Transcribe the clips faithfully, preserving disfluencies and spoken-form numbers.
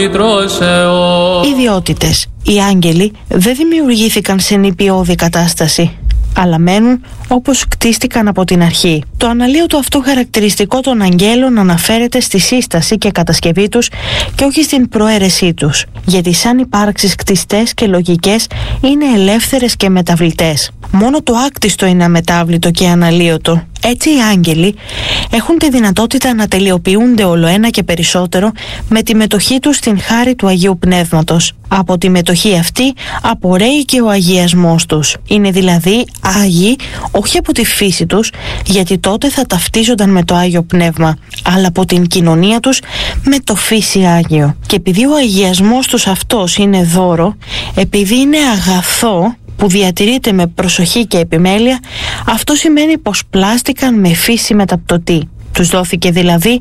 Ιδιότητες. Οι άγγελοι δεν δημιουργήθηκαν σε νηπιώδη κατάσταση, αλλά μένουν όπως κτίστηκαν από την αρχή. Το αναλύωτο αυτό χαρακτηριστικό των αγγέλων αναφέρεται στη σύσταση και κατασκευή τους και όχι στην προαίρεσή τους, γιατί σαν υπάρξεις κτιστές και λογικές είναι ελεύθερες και μεταβλητές. Μόνο το άκτιστο είναι αμετάβλητο και αναλύωτο. Έτσι οι άγγελοι έχουν τη δυνατότητα να τελειοποιούνται όλοένα και περισσότερο με τη μετοχή τους στην χάρη του Αγίου Πνεύματος. Από τη μετοχή αυτή απορρέει και ο αγιασμός τους. Είναι δηλαδή άγιοι όχι από τη φύση τους, γιατί τότε θα ταυτίζονταν με το Άγιο Πνεύμα, αλλά από την κοινωνία τους με το φύση Άγιο. Και επειδή ο αγιασμός τους αυτός είναι δώρο, επειδή είναι αγαθό που διατηρείται με προσοχή και επιμέλεια, αυτό σημαίνει πως πλάστηκαν με φύση μεταπτωτή. Τους δόθηκε δηλαδή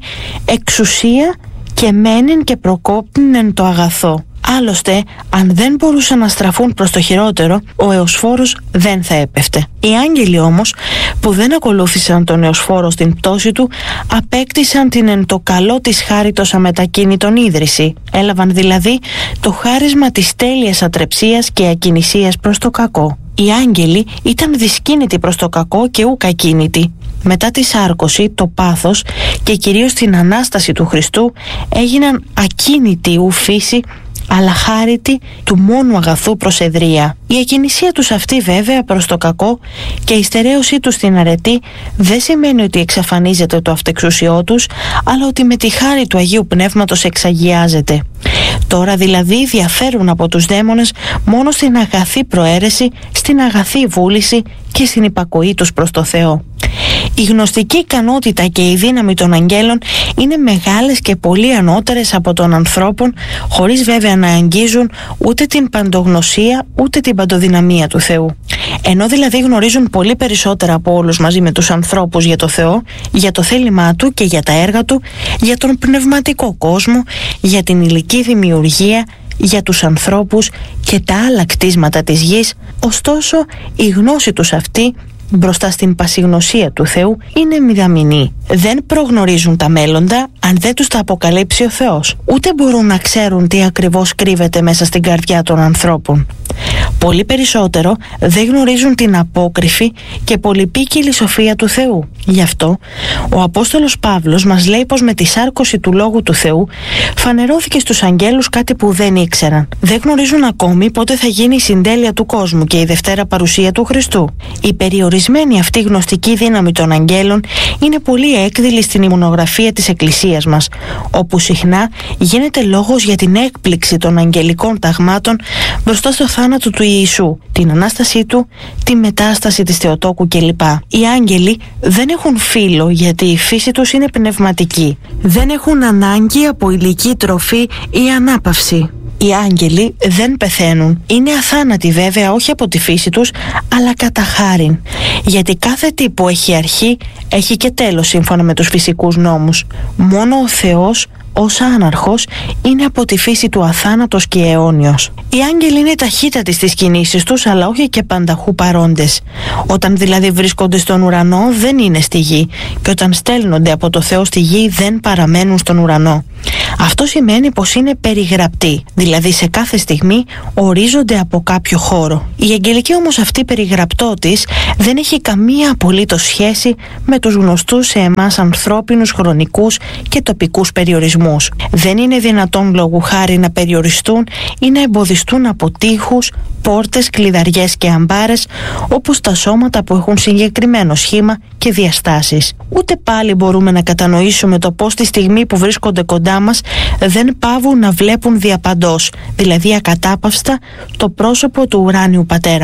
εξουσία και μένειν και προκόπτην εν το αγαθό. Άλλωστε, αν δεν μπορούσαν να στραφούν προς το χειρότερο, ο Εωσφόρος δεν θα έπεφτε. Οι άγγελοι όμως, που δεν ακολούθησαν τον Εωσφόρο στην πτώση του, απέκτησαν την εν το καλό της χάριτος αμετακίνητον ίδρυση. Έλαβαν δηλαδή το χάρισμα της τέλειας ατρεψίας και ακινησίας προς το κακό. Οι άγγελοι ήταν δυσκίνητοι προς το κακό και ουκ ακίνητοι. Μετά τη σάρκωση, το πάθος και κυρίως την Ανάσταση του Χριστού έγιναν ακίνητοι ου φύση, αλλά χάριτοι του μόνου αγαθού προσεδρία. Η ακινησία τους αυτή βέβαια προς το κακό και η στερέωσή τους στην αρετή δεν σημαίνει ότι εξαφανίζεται το αυτεξουσιό τους, αλλά ότι με τη χάρη του Αγίου Πνεύματος εξαγιάζεται. Τώρα δηλαδή διαφέρουν από τους δαίμονες μόνο στην αγαθή προαίρεση, στην αγαθή βούληση και στην υπακοή τους προς το Θεό. Η γνωστική ικανότητα και η δύναμη των αγγέλων είναι μεγάλες και πολύ ανώτερες από των ανθρώπων, χωρίς βέβαια να αγγίζουν ούτε την παντογνωσία ούτε την παντοδυναμία του Θεού. Ενώ δηλαδή γνωρίζουν πολύ περισσότερα από όλους μαζί με τους ανθρώπους για το Θεό, για το θέλημά Του και για τα έργα Του, για τον πνευματικό κόσμο, για την υλική δημιουργία, για τους ανθρώπους και τα άλλα κτίσματα της γης, ωστόσο η γνώση τους αυτή μπροστά στην πασιγνωσία του Θεού είναι μηδαμινή. Δεν προγνωρίζουν τα μέλλοντα αν δεν τους τα αποκαλύψει ο Θεός. Ούτε μπορούν να ξέρουν τι ακριβώς κρύβεται μέσα στην καρδιά των ανθρώπων. Πολύ περισσότερο δεν γνωρίζουν την απόκριφη και πολυπίκυλη σοφία του Θεού. Γι' αυτό ο Απόστολος Παύλος μας λέει πως με τη σάρκωση του Λόγου του Θεού φανερώθηκε στους αγγέλους κάτι που δεν ήξεραν. Δεν γνωρίζουν ακόμη πότε θα γίνει η συντέλεια του κόσμου και η Δευτέρα παρουσία του Χριστού. Η περιορισμένη αυτή γνωστική δύναμη των αγγέλων είναι πολύ έκδηλη στην ημνογραφία της Εκκλησίας μας, όπου συχνά γίνεται λόγος για την έκπληξη των αγγελικών ταγμάτων μπροστά στο θάνατο του Ιησού, την Ανάστασή Του, τη Μετάσταση της Θεοτόκου κλπ. Οι άγγελοι δεν έχουν φύλο γιατί η φύση τους είναι πνευματική. Δεν έχουν ανάγκη από υλική τροφή ή ανάπαυση. Οι άγγελοι δεν πεθαίνουν. Είναι αθάνατοι βέβαια όχι από τη φύση τους, αλλά κατά χάριν. Γιατί κάθε τι που έχει αρχή έχει και τέλος σύμφωνα με τους φυσικούς νόμους. Μόνο ο Θεός ως άναρχος είναι από τη φύση του αθάνατος και αιώνιος. Οι άγγελοι είναι ταχύτατοι στις κινήσεις τους, αλλά όχι και πανταχού παρόντες. Όταν δηλαδή βρίσκονται στον ουρανό δεν είναι στη γη, και όταν στέλνονται από το Θεό στη γη δεν παραμένουν στον ουρανό. Αυτό σημαίνει πως είναι περιγραπτοί, δηλαδή σε κάθε στιγμή ορίζονται από κάποιο χώρο. Η αγγελική όμως αυτή περιγραπτότης δεν έχει καμία απολύτως σχέση με τους γνωστούς σε εμάς ανθρώπινους χρονικούς και τοπικούς περιορισμούς. Δεν είναι δυνατόν λόγου χάρη να περιοριστούν ή να εμποδιστούν από τείχους, πόρτες, κλειδαριές και αμπάρες, όπως τα σώματα που έχουν συγκεκριμένο σχήμα και διαστάσεις. Ούτε πάλι μπορούμε να κατανοήσουμε το πώς τη στιγμή που βρίσκονται κοντά μας δεν παύουν να βλέπουν διαπαντός, δηλαδή ακατάπαυστα, το πρόσωπο του ουράνιου Πατέρα.